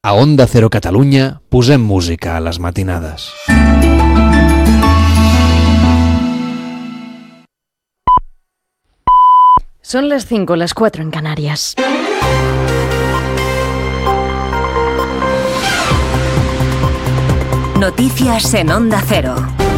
A Onda Cero Catalunya posem música a les matinades. Son las 5, las 4 en Canarias. Noticias en Onda Cero.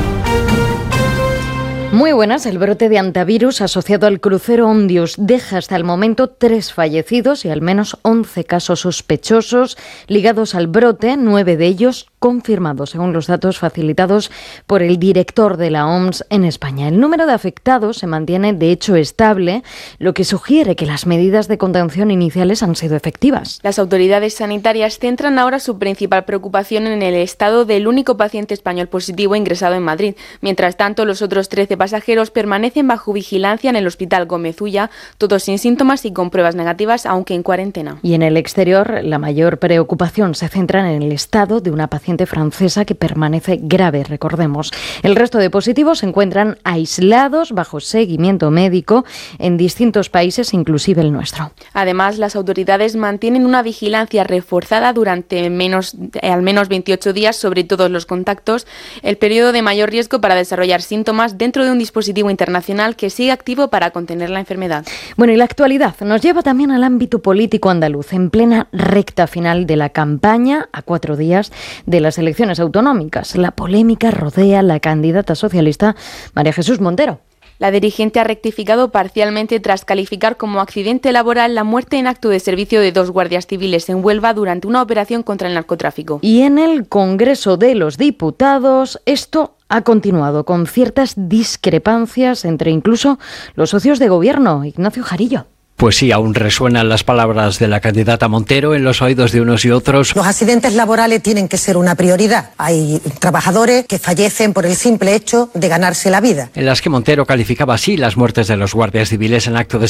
Muy buenas. El brote de hantavirus asociado al crucero Ondius deja hasta el momento 3 fallecidos y al menos 11 casos sospechosos ligados al brote, 9 de ellos confirmados, según los datos facilitados por el director de la OMS en España. El número de afectados se mantiene, de hecho, estable, lo que sugiere que las medidas de contención iniciales han sido efectivas. Las autoridades sanitarias centran ahora su principal preocupación en el estado del único paciente español positivo ingresado en Madrid. Mientras tanto, los otros 13 pasajeros permanecen bajo vigilancia en el Hospital Gómez Ulla, todos sin síntomas y con pruebas negativas, aunque en cuarentena. Y en el exterior, la mayor preocupación se centra en el estado de una paciente francesa que permanece grave, recordemos. El resto de positivos se encuentran aislados bajo seguimiento médico en distintos países, inclusive el nuestro. Además, las autoridades mantienen una vigilancia reforzada durante al menos 28 días sobre todos los contactos, el periodo de mayor riesgo para desarrollar síntomas dentro de un dispositivo internacional que sigue activo para contener la enfermedad. Bueno, y la actualidad nos lleva también al ámbito político andaluz, en plena recta final de la campaña, a 4 días de las elecciones autonómicas. La polémica rodea a la candidata socialista María Jesús Montero. La dirigente ha rectificado parcialmente tras calificar como accidente laboral la muerte en acto de servicio de 2 guardias civiles en Huelva durante una operación contra el narcotráfico. Y en el Congreso de los Diputados, esto ha continuado con ciertas discrepancias entre incluso los socios de gobierno. Ignacio Jarillo. Pues sí, aún resuenan las palabras de la candidata Montero en los oídos de unos y otros. Los accidentes laborales tienen que ser una prioridad. Hay trabajadores que fallecen por el simple hecho de ganarse la vida. En las que Montero calificaba así las muertes de los guardias civiles en acto de